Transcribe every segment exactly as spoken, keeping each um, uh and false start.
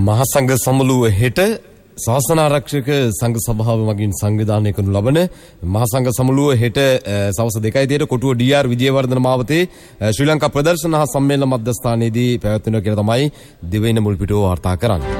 මහා සංඝ සමුළුව හෙට ශාසන ආරක්ෂක සංඝ සභාව මගින් සංවිධානය කරනු ලබන මහා සංඝ සමුළුව හෙට සවස් දෙකයි තිරට කොටුව ඩී ආර් විජේවර්ධන මාවතේ ශ්‍රී ලංකා ප්‍රදර්ශන හා සම්මේලන මධ්‍යස්ථානයේදී පැවැත්වෙනවා කියලා තමයි දිවයින මුල්පිටුව වාර්තා කරන්නේ.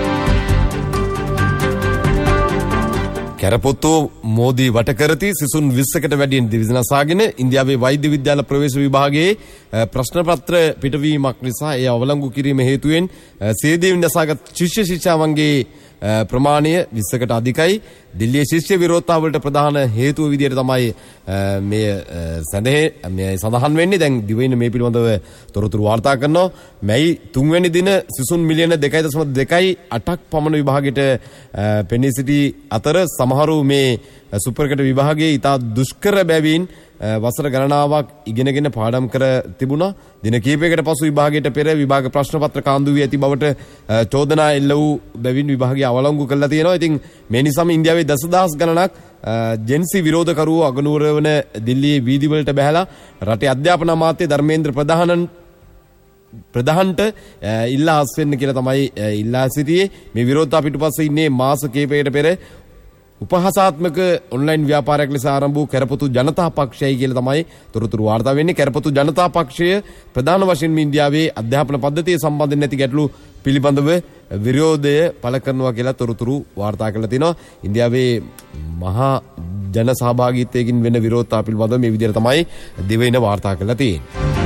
කැරපොත්තෝ මෝදී වට කරති සිසුන් විස්සකට වැඩියෙන් දිවිනසාගෙන ඉන්දියාවේ වෛද්‍ය විද්‍යාල ප්‍රවේශ විභාගයේ ප්‍රශ්න පත්‍ර පිටවීමක් නිසා එය අවලංගු කිරීම හේතුවෙන් සේදී විනසාගත් ශිෂ්‍ය ශිෂ්‍යාවන්ගේ ප්‍රමාණය විස්සකට අධිකයි. දිල්ලියේ ශිෂ්‍ය විරෝධතාවලට ප්‍රධාන හේතුව විදියට තමයි මේ සැදෙහි මේ සඳහන් වෙන්නේ. දැන් දිවයින මේ පිළිබඳව තොරතුරු වාර්තා කරනවා. මැයි තුන්වැනි දින සිසුන් මිලියන දෙකයි දශම දෙකයි අටක් පමණ විභාගයට පෙනී සිටි අතර සමහරු මේ සුපර්කට විභාගයේ ඉතා දුෂ්කර බැවින් වසර ගණනාවක් ඉගෙනගෙන පාඩම් කර තිබුණා. දින කිහිපයකට පසු විභාගයට පෙර විභාග ප්‍රශ්න පත්‍ර කාන්දු වී ඇති බවට චෝදනා එල්ල වූ බැවින් විභාගය අවලංගු කරලා තියෙනවා. ඉතින් මේ නිසාම ඉන්දියාවේ දසදහස් ගණනක් ජෙන්සි විරෝධකරුවෝ අගනුවර වන දිල්ලියේ වීදිවලට බැහැලා රටේ අධ්‍යාපන අමාත්‍ය ධර්මේන්ද්‍ර ප්‍රධානන් ප්‍රධානට ඉල්ලා හස් වෙන්න කියලා තමයි ඉල්ලා සිටියේ. මේ විරෝධතා පිටුපස්සේ ඉන්නේ මාස කිහිපයකට පෙර උපහාසාත්මක ඔන්ලයින් ව්‍යාපාරයක් ලෙස ආරම්භ වූ කැරපොතු ජනතා පක්ෂයයි කියලා තමයි තොරතුරු වාර්තා වෙන්නේ. කැරපොතු ජනතා පක්ෂය ප්‍රධාන වශයෙන්ම ඉන්දියාවේ අධ්‍යාපන පද්ධතිය සම්බන්ධයෙන් නැති ගැටලු පිළිබඳව විරෝධය පළ කරනවා කියලා තොරතුරු වාර්තා කරලා තිනවා. ඉන්දියාවේ මහා ජන සහභාගීත්වයකින් වෙන විරෝධතා පිළිබඳව මේ විදිහට තමයි දිවයින වාර්තා කරලා තියෙන්නේ.